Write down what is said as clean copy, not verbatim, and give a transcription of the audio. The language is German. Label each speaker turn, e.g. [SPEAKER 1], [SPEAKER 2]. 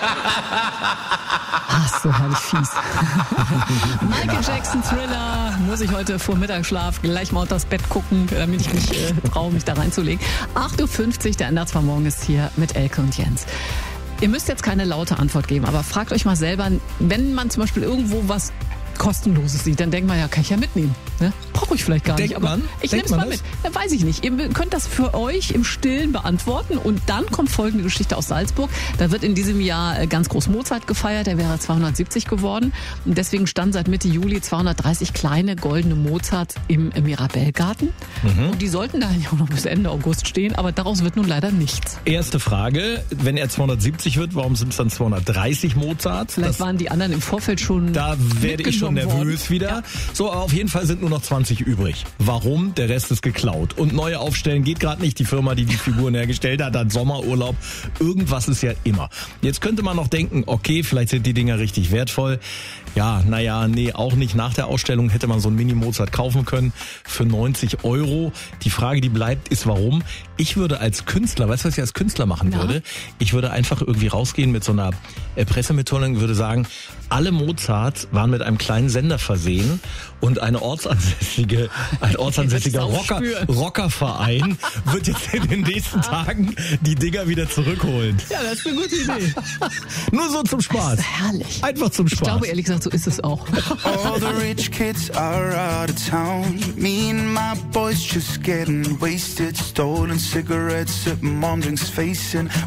[SPEAKER 1] Ach, so herrlich fies. Michael Jackson Thriller muss ich heute vor Mittagsschlaf gleich mal unter das Bett gucken, damit ich mich traue, mich da reinzulegen. 8.50 Uhr, der Änderungsmorgen ist hier mit Elke und Jens. Ihr müsst jetzt keine laute Antwort geben, aber fragt euch mal selber, wenn man zum Beispiel irgendwo was Kostenloses sieht, dann denkt man, ja, kann ich ja mitnehmen. Ne? Brauche ich vielleicht gar nicht. Aber ich nehme es mal mit. Ja, weiß ich nicht. Ihr könnt das für euch im Stillen beantworten. Und dann kommt folgende Geschichte aus Salzburg. Da wird in diesem Jahr ganz groß Mozart gefeiert. Der wäre 270 geworden. Und deswegen standen seit Mitte Juli 230 kleine goldene Mozarts im Mirabellgarten. Und die sollten da ja auch noch bis Ende August stehen. Aber daraus wird nun leider nichts.
[SPEAKER 2] Erste Frage. Wenn er 270 wird, warum sind es dann 230 Mozarts?
[SPEAKER 1] Vielleicht waren die anderen im Vorfeld schon.
[SPEAKER 2] Da werde ich schon nervös wieder. Ja. So, aber auf jeden Fall sind nur noch 20 übrig. Warum? Der Rest ist geklaut. Und neue aufstellen geht gerade nicht. Die Firma, die die Figuren hergestellt hat, hat Sommerurlaub. Irgendwas ist ja immer. Jetzt könnte man noch denken, okay, vielleicht sind die Dinger richtig wertvoll. Ja, nee, auch nicht. Nach der Ausstellung hätte man so einen Mini-Mozart kaufen können für 90 €. Die Frage, die bleibt, ist warum. Ich würde als Künstler, weißt du, was ich als Künstler machen würde? Ich würde einfach irgendwie rausgehen mit so einer Pressemitteilung und würde sagen, alle Mozarts waren mit einem kleinen Sender versehen und ein ortsansässiger Rockerverein wird jetzt in den nächsten Tagen die Dinger wieder zurückholen.
[SPEAKER 1] Ja, das ist eine gute Idee.
[SPEAKER 2] Nur so zum Spaß.
[SPEAKER 1] Das ist herrlich.
[SPEAKER 2] Einfach zum Spaß.
[SPEAKER 1] Ich glaube, ehrlich gesagt, so ist es auch.
[SPEAKER 3] All the rich kids are out of town. Me and my boys just getting wasted. Stolen cigarettes at mom drinks facing.